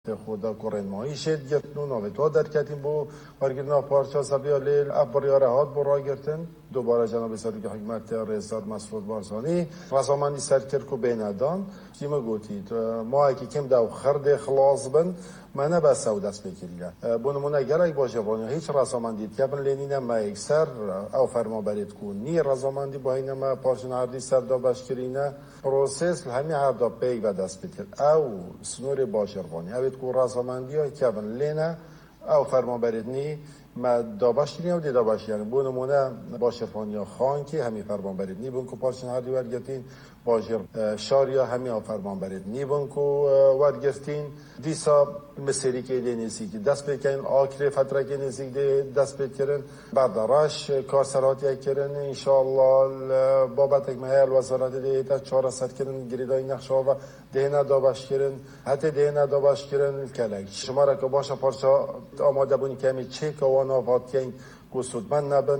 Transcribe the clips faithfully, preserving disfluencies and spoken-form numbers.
خدا کورن مایی شد گرتن و تو در کتیم بو ورگرنا پارچه سبیا لیل ابریاره هات برا گرتن دوباره جناب صدیق حکمت رئیس مسعود بارزانی رسامانی سرکر کو بیندان کیم گوتید ما اگه کم دو خرد خلاص بن منه بس سوداس بکیله بونمونه گرای باشه وانی هیچ رسامندی که بن لینینه ما اکثر او فرما برید کو نی رسامندی با اینه ما پارچه هردی سر دا بشکرینه پروسس همین هر دا پی و دست بکر او سنور باشه وانی اوید کو رسامندی ها که بن لینه او فرما برید نی ما داباشی و دی داباشی یعنی بو نمونه باشه فانیا خان که همین فرمان برید نی بون کو پارچن هردی ورگتین باشه شاریا همین فرمان برید نی بون کو ورگتین دیسا مسیری که دینیسی که دست بکن آخر فتره که نزدیک دست بکرن بعد راش کارسراتی کردن ان شاء الله بابت مهل وزارت دیتا چهارصد کردن گریدای نقشه و دهنه داباش کردن حتی دهنه داباش کردن کلک شما را که باشه پارچه آماده بونی که همین چه که نافات کن گسود من نبن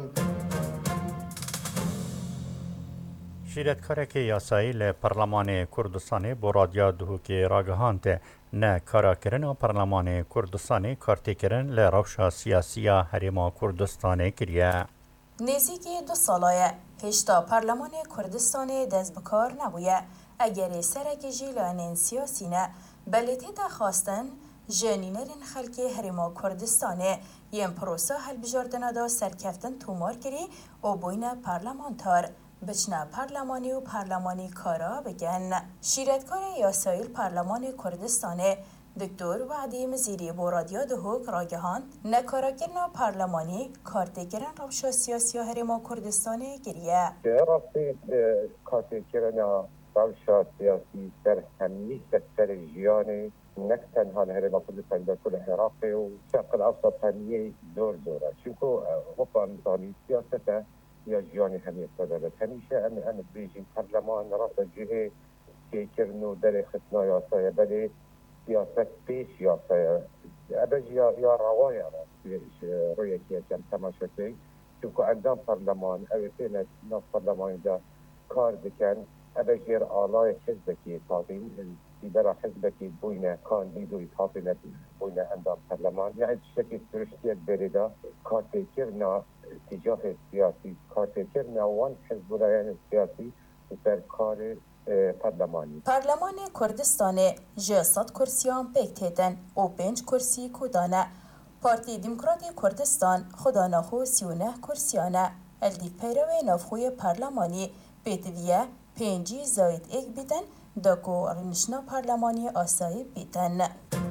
شیرتکارێکی یاسایی لە پەرلەمانی کوردستانی بۆ رادیا دهوکی ڕاگەهاند نە کاراکردنە پەرلەمانی کوردستانی کارتێکردن لە ڕەوشە سیاسیە هەرێما کوردستانی کردیە. نزیکی دو سالایە هێشتا پەرلەمانی کوردستانی دەست بەکار نەبووە ئەگەری سەرەکیژی لایەنین سیاسینە بەلێ تێدا خواستن جانینەرین خەلکی هەرێما کوردستانی یەن پرۆسە هەڵبژاردنەدا سەرکەفتن تومار کردی و بووینە پەرلەمانتار بچنه پارلمانی و پارلمانی کارا بگن. شیرتکار یاسایی پارلمان کردستان دکتر وعدی مزیری با رادیو دهوک راگهاند نکارکرنا پارلمانی کارتگرن روشا سیاسی هرما کردستان گریه. راستی کارتگرن روشا سیاسی سر همی سر جیانی نک تنها هرما کردستان در کل عراق و شرق الاوسط همیه دور دوره. چونکو وطن دانی سیاسته یا جیانی همیه صدارت همیشه ام ام بیجین پارلمان راست جهه که کرنو در ختنا یاسای بله سیاست پیش یاسای ابج یا یا روایه راست روی که کم تماشاتی چونکه اندام پارلمان اوتین ناف پارلمان دا کار بکن ابجیر آلای حزبکی تاقیم دیدر حزبکی بوینه کاندیدوی تاقیم بوینه اندام پارلمان یعنی شکل سرشتیت بریده کار بکرنا اتجاه سیاسی کارتکر نوان حزب الرایان سیاسی در کار پارلمانی پارلمان کردستان جسد کرسیان بکتیدن و پنج کرسی کودانه پارتی دموکراتی کردستان خدانه خو سیونه کرسیانه الدی پیروی نفخوی پارلمانی بیتویه پنجی زاید ایک بیدن داکو رنشنا پارلمانی آسایی بیدن.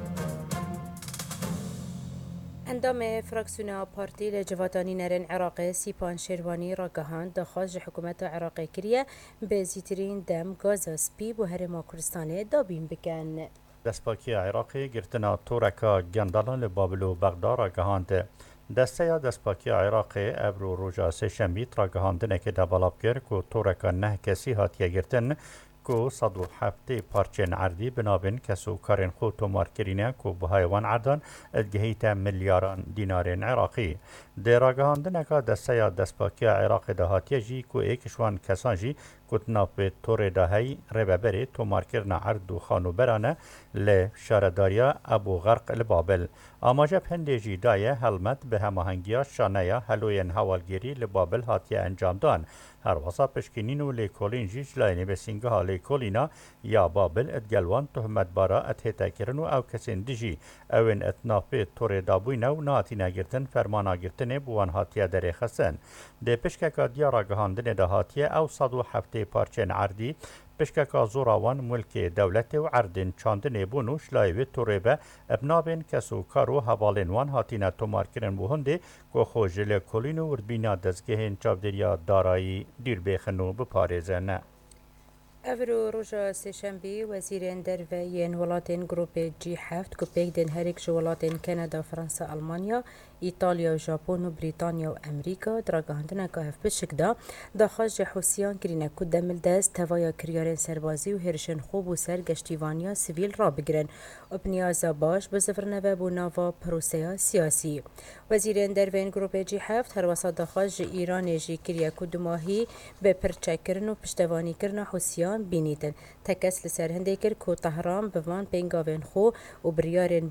اندام فراکسیون پارتی لجواتانی نرن عراق سیپان شیروانی را گهاند دخواست حکومت عراقی کریه به زیترین دم گازا سپی بو هرما کردستان دابین بکن. دستپاکی عراقی گرتنا تورکا گندالان لبابل و بغداد را گهاند. دسته یا دستپاکی عراقی ابرو روژا سه شنبیت را گهاندنه که دبالاب کرد که تورکا نه کسی هاتیه گرتن کو صد و هفته پارچن عردی بنابن کسو کارن خود تومار کرینه کو بهایوان عردان ادگهیت میلیاران دینارین عراقی دراگهاندنه که دسته یا دستپاکی عراق دهاتیه جی کو ایکشوان کسان جی کتنا به طور دهی رببری تومار کرنا عرد و خانو برانه ل شارداریا ابو غرق لبابل آماجب هنده جی دایه حلمت به هماهنگیا شانه هلوین حوالگیری لبابل هاتیه انجام دان هر واسا پشکینین و لیکولین جیج لاینی به سینگه ها لیکولینا یا بابل ادگلوان تهمت بارا اتهتا کرن و او کسین دیجی اوین اتنافه طور دابوینه و ناتی نگرتن فرمانا گرتن بوان هاتیه دره خسن ده پشککا دیا را گهاندن ده هاتیه او صد و هفته پارچن عردی پشککا زوراوان ملک دولت و عردن چاندن بونوش لایوی توریبه ابنابین کسو کارو حوالین وان هاتینا تومار کرن بوهنده که خوژل کلین و وردبینا دزگهین چاودریا دارایی دیر بخنو بپارزن. افرو روژا سهشنبه وزیرین درویین ولاتین گروپ جی هفت که پیگدن هریک جوالاتین کانادا، فرانسا، آلمانیا، ایتالیا، ژاپن و بریتانیا و امریکا دراگهاندنه که هف بشکدا داخل حوسیان کرینه که دمل دست توایا کریارین سربازی و هرشن خوب و سرگشتیوانیا سیویل را بگرن و بنیازا باش بزفرنوه بو ناوا پروسیا سیاسی. وزیرین درویین گروپ جی هفت هر وسط داخل ایران جی کریا که دماهی به پرچه کرن و پشتوانی کرن حوسیان بینیدن تکس لسر هندێکر کو تهران بوان پێنگاوێن خۆ و بریارên